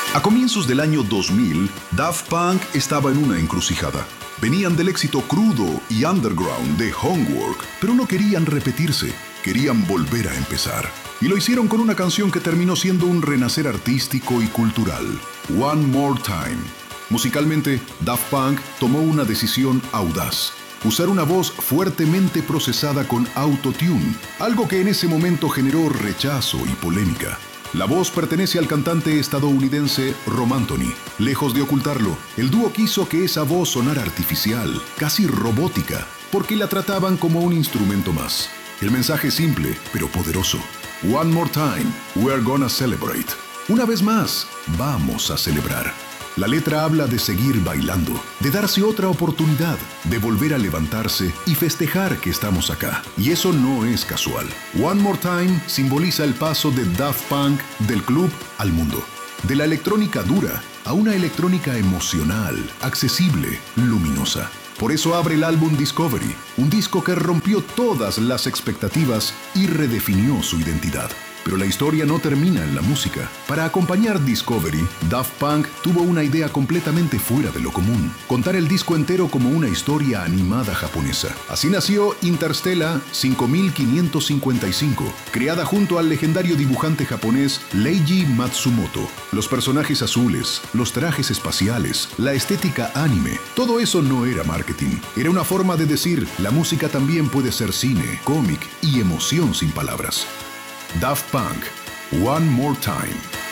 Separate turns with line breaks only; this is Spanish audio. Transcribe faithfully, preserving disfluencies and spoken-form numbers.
A comienzos del año dos mil, Daft Punk estaba en una encrucijada. Venían del éxito crudo y underground de Homework, pero no querían repetirse, querían volver a empezar. Y lo hicieron con una canción que terminó siendo un renacer artístico y cultural, One More Time. Musicalmente, Daft Punk tomó una decisión audaz: usar una voz fuertemente procesada con autotune, algo que en ese momento generó rechazo y polémica. La voz pertenece al cantante estadounidense Rom Anthony. Lejos de ocultarlo, el dúo quiso que esa voz sonara artificial, casi robótica, porque la trataban como un instrumento más. El mensaje es simple, pero poderoso. One more time, we're gonna celebrate. Una vez más, vamos a celebrar. La letra habla de seguir bailando, de darse otra oportunidad, de volver a levantarse y festejar que estamos acá. Y eso no es casual. One More Time simboliza el paso de Daft Punk del club al mundo. De la electrónica dura a una electrónica emocional, accesible, luminosa. Por eso abre el álbum Discovery, un disco que rompió todas las expectativas y redefinió su identidad. Pero la historia no termina en la música. Para acompañar Discovery, Daft Punk tuvo una idea completamente fuera de lo común: contar el disco entero como una historia animada japonesa. Así nació Interstellar cinco mil quinientos cincuenta y cinco, creada junto al legendario dibujante japonés Leiji Matsumoto. Los personajes azules, los trajes espaciales, la estética anime, todo eso no era marketing. Era una forma de decir: la música también puede ser cine, cómic y emoción sin palabras. Daft Punk, One More Time.